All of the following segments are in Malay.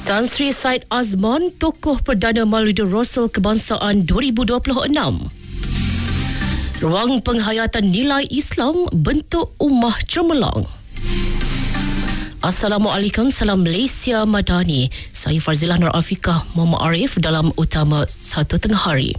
Tan Sri Syed Azman, tokoh Perdana Maulidur Rasul Kebangsaan 2026. Ruang penghayatan nilai Islam bentuk ummah cemerlang. Assalamualaikum, salam Malaysia Madani. Saya Farzilah Nur Afiqah Muhammad Arif dalam utama 1 tengah hari.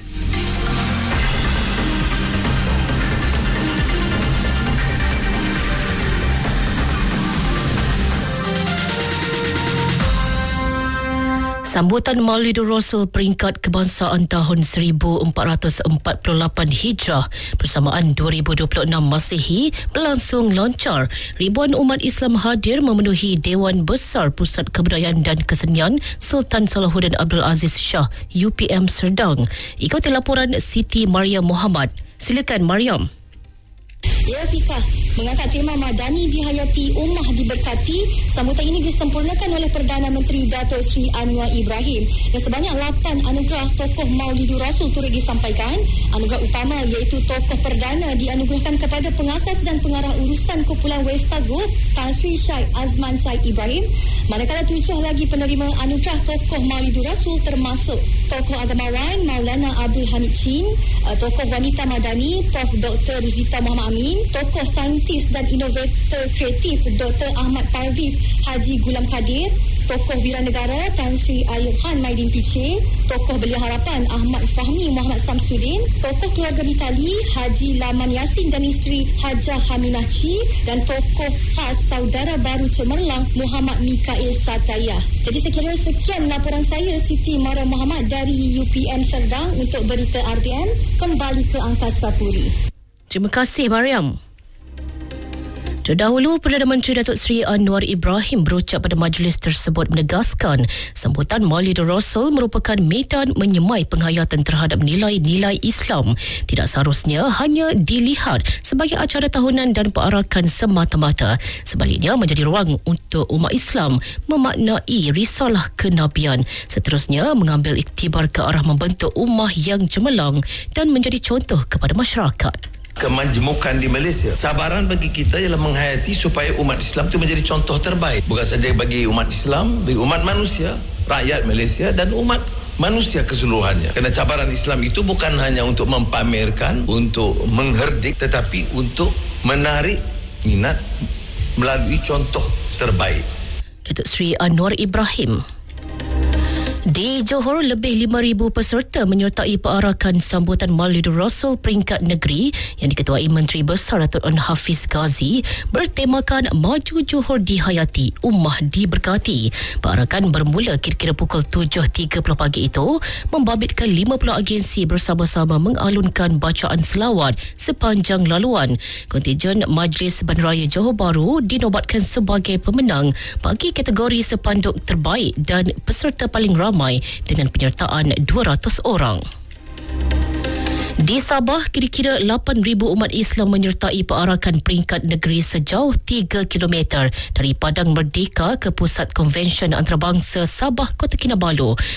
Sambutan Maulidur Rasul peringkat kebangsaan tahun 1448 Hijrah bersamaan 2026 Masihi berlangsung lancar. Ribuan umat Islam hadir memenuhi Dewan Besar Pusat Kebudayaan dan Kesenian Sultan Salahuddin Abdul Aziz Shah UPM Serdang. Ikuti laporan Siti Mariam Muhammad. Silakan Mariam. Ya, Fika, mengangkat tema Madani dihayati, ummah diberkati. Sambutan ini disempurnakan oleh Perdana Menteri Datuk Seri Anwar Ibrahim. Dan sebanyak 8 anugerah tokoh Maulidur Rasul turut disampaikan. Anugerah utama iaitu tokoh perdana dianugerahkan kepada pengasas dan pengarah urusan kumpulan Westa Group Tan Sri Syed Azman Syed Ibrahim. Manakala 7 lagi penerima anugerah tokoh Maulidur Rasul termasuk tokoh agamawan Maulana Abdul Hamid Chin, tokoh wanita madani Prof. Dr. Zita Muhammad Amin, tokoh saintis dan inovator kreatif Dr. Ahmad Parvif Haji Gulam Kadir, tokoh wiranegara Tan Sri Ayub Khan Maidin Piche, tokoh Belia Harapan Ahmad Fahmi Muhammad Samsudin, tokoh keluarga Mitali Haji Laman Yasin dan isteri Hajah Haminah Chi, dan tokoh khas saudara baru Cemerlang Muhammad Mikail Sataya. Jadi sekiranya sekian laporan saya, Siti Mariam Muhammad dari UPM Serdang untuk berita RTM. Kembali ke Angkasa Puri. Terima kasih Mariam. Terdahulu, Perdana Menteri Datuk Seri Anwar Ibrahim berucap pada majlis tersebut menegaskan sambutan Maulidur Rasul merupakan medan menyemai penghayatan terhadap nilai-nilai Islam. Tidak seharusnya hanya dilihat sebagai acara tahunan dan perarakan semata-mata. Sebaliknya, menjadi ruang untuk umat Islam memaknai risalah kenabian. Seterusnya, mengambil iktibar ke arah membentuk ummah yang cemerlang dan menjadi contoh kepada masyarakat. Kemajmukan di Malaysia, cabaran bagi kita ialah menghayati supaya umat Islam itu menjadi contoh terbaik, bukan saja bagi umat Islam, bagi umat manusia, rakyat Malaysia dan umat manusia keseluruhannya. Kerana cabaran Islam itu bukan hanya untuk mempamerkan, untuk mengherdik, tetapi untuk menarik minat melalui contoh terbaik. Datuk Seri Anwar Ibrahim. Di Johor, lebih 5,000 peserta menyertai perarakan sambutan Maulidur Rasul peringkat negeri yang diketuai Menteri Besar Datuk An Hafiz Ghazi bertemakan Maju Johor dihayati, ummah diberkati. Perarakan bermula kira-kira pukul 7.30 pagi itu membabitkan 50 agensi bersama-sama mengalunkan bacaan selawat sepanjang laluan. Kontijen Majlis Bandaraya Johor Bahru dinobatkan sebagai pemenang bagi kategori sepanduk terbaik dan peserta paling ramai dengan penyertaan 200 orang. Di Sabah, kira-kira 8,000 umat Islam menyertai perarakan peringkat negeri sejauh 3 km dari Padang Merdeka ke Pusat Konvensyen Antarabangsa Sabah, Kota Kinabalu.